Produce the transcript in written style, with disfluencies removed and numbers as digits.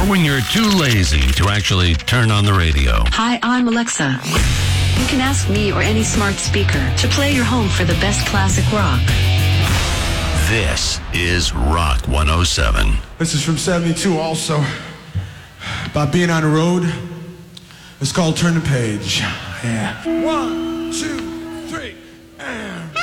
when you're too lazy to actually turn on the radio. Hi, I'm Alexa. You can ask me or any smart speaker to play your home for the best classic rock. This is Rock 107. This is from 72 also. About being on the road. It's called Turn the Page. Yeah. 1, 2, 3, and...